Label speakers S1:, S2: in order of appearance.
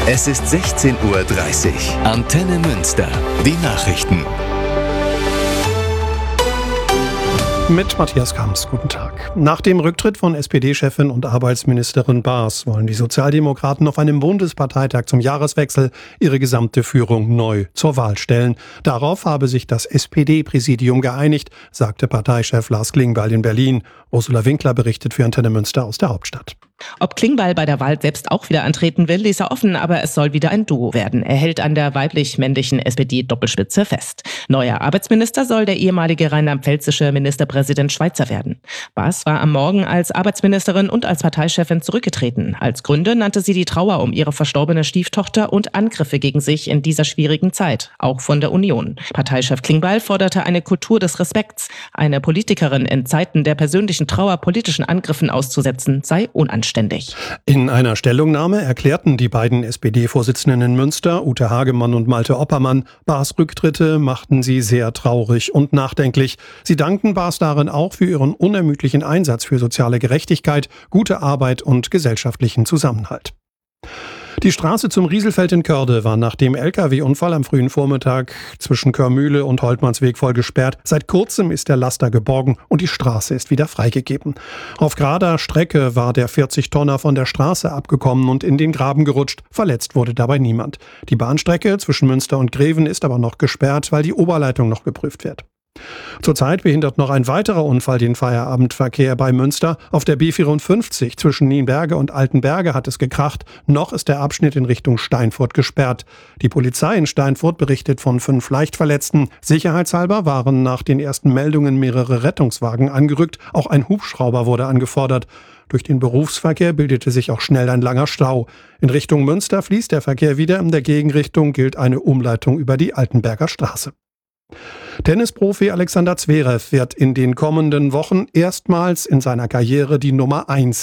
S1: Es ist 16:30 Uhr. Antenne Münster. Die Nachrichten.
S2: Mit Matthias Kamps, guten Tag. Nach dem Rücktritt von SPD-Chefin und Arbeitsministerin Baas wollen die Sozialdemokraten auf einem Bundesparteitag zum Jahreswechsel ihre gesamte Führung neu zur Wahl stellen. Darauf habe sich das SPD-Präsidium geeinigt, sagte Parteichef Lars Klingbeil in Berlin. Ursula Winkler berichtet für Antenne Münster aus der Hauptstadt.
S3: Ob Klingbeil bei der Wahl selbst auch wieder antreten will, ließ er offen, aber es soll wieder ein Duo werden. Er hält an der weiblich-männlichen SPD-Doppelspitze fest. Neuer Arbeitsminister soll der ehemalige rheinland-pfälzische Ministerpräsident Schweizer werden. Baas war am Morgen als Arbeitsministerin und als Parteichefin zurückgetreten. Als Gründe nannte sie die Trauer um ihre verstorbene Stieftochter und Angriffe gegen sich in dieser schwierigen Zeit, auch von der Union. Parteichef Klingbeil forderte eine Kultur des Respekts. Eine Politikerin in Zeiten der persönlichen Trauer politischen Angriffen auszusetzen, sei unanständig.
S2: In einer Stellungnahme erklärten die beiden SPD-Vorsitzenden in Münster, Ute Hagemann und Malte Oppermann, Baas Rücktritte machten sie sehr traurig und nachdenklich. Sie dankten Baas darin auch für ihren unermüdlichen Einsatz für soziale Gerechtigkeit, gute Arbeit und gesellschaftlichen Zusammenhalt. Die Straße zum Rieselfeld in Körde war nach dem Lkw-Unfall am frühen Vormittag zwischen Körmühle und Holtmannsweg voll gesperrt. Seit kurzem ist der Laster geborgen und die Straße ist wieder freigegeben. Auf gerader Strecke war der 40-Tonner von der Straße abgekommen und in den Graben gerutscht. Verletzt wurde dabei niemand. Die Bahnstrecke zwischen Münster und Greven ist aber noch gesperrt, weil die Oberleitung noch geprüft wird. Zurzeit behindert noch ein weiterer Unfall den Feierabendverkehr bei Münster. Auf der B54 zwischen Nienberge und Altenberge hat es gekracht. Noch ist der Abschnitt in Richtung Steinfurt gesperrt. Die Polizei in Steinfurt berichtet von 5 Leichtverletzten. Sicherheitshalber waren nach den ersten Meldungen mehrere Rettungswagen angerückt. Auch ein Hubschrauber wurde angefordert. Durch den Berufsverkehr bildete sich auch schnell ein langer Stau. In Richtung Münster fließt der Verkehr wieder. In der Gegenrichtung gilt eine Umleitung über die Altenberger Straße. Tennisprofi Alexander Zverev wird in den kommenden Wochen erstmals in seiner Karriere die Nummer 1